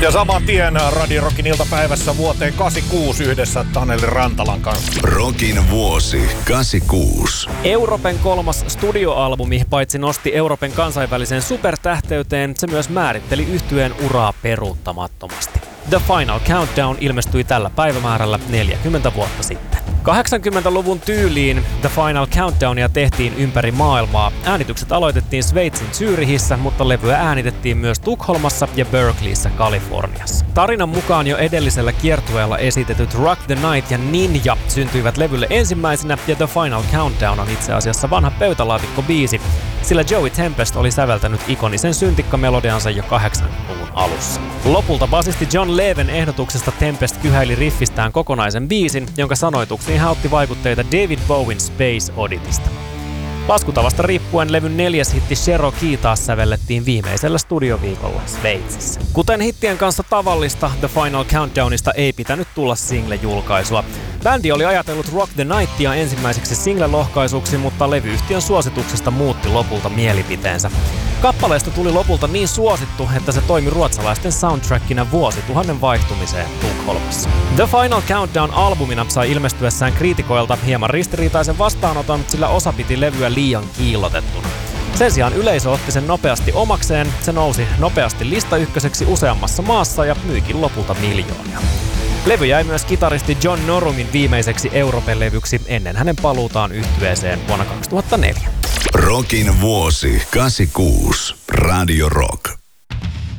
Ja saman tien Radio Rockin iltapäivässä vuoteen 86 yhdessä Taneli Rantalan kanssa. Rockin vuosi 86. Euroopan kolmas studioalbumi paitsi nosti Euroopan kansainväliseen supertähteyteen, se myös määritteli yhtyeen uraa peruuttamattomasti. The Final Countdown ilmestyi tällä päivämäärällä 40 vuotta sitten. 80-luvun tyyliin The Final Countdownia tehtiin ympäri maailmaa. Äänitykset aloitettiin Sveitsin Zürichissä, mutta levyä äänitettiin myös Tukholmassa ja Berkeleyssä Kaliforniassa. Tarinan mukaan jo edellisellä kiertueella esitetyt Rock the Night ja Ninja syntyivät levylle ensimmäisenä, ja The Final Countdown on itse asiassa vanha pöytälaatikko-biisi, sillä Joey Tempest oli säveltänyt ikonisen syntikkamelodiansa jo 80-luvun alussa. Lopulta basisti John Leven ehdotuksesta Tempest kyhäili riffistään kokonaisen biisin, jonka sanoituksiin hän otti vaikutteita David Bowen Space Odditista. Laskutavasta riippuen levyn 4. hitti Cherokee taas sävellettiin viimeisellä studioviikolla Sveitsissä. Kuten hittien kanssa tavallista, The Final Countdownista ei pitänyt tulla single-julkaisua. Bändi oli ajatellut Rock the Nightia ensimmäiseksi single-lohkaisuksi, mutta levyyhtiön suosituksesta muutti lopulta mielipiteensä. Kappaleesta tuli lopulta niin suosittu, että se toimi ruotsalaisten soundtrackina vuosituhannen vaihtumiseen Tukholmassa. The Final Countdown-albumina sai ilmestyessään kriitikoilta hieman ristiriitaisen vastaanoton, sillä osa piti levyä liian kiillotettuna. Sen sijaan yleisö otti sen nopeasti omakseen, se nousi nopeasti listaykköseksi useammassa maassa ja myikin lopulta miljoonia. Levy jäi myös kitaristi John Norumin viimeiseksi Euroopan-levyksi ennen hänen paluutaan yhtyeeseen vuonna 2004. Rockin vuosi 86. Radio Rock.